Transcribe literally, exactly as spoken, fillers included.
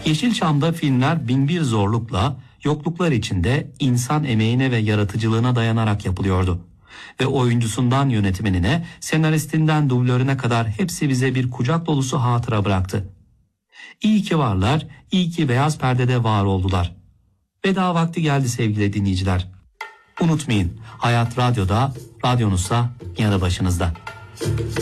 Yeşilçam'da filmler binbir zorlukla, yokluklar içinde insan emeğine ve yaratıcılığına dayanarak yapılıyordu. Ve oyuncusundan yönetmenine, senaristinden dublörüne kadar hepsi bize bir kucak dolusu hatıra bıraktı. İyi ki varlar, iyi ki beyaz perdede var oldular. Veda vakti geldi sevgili dinleyiciler. Unutmayın, Hayat Radyo'da, radyonuzsa yanı başınızda.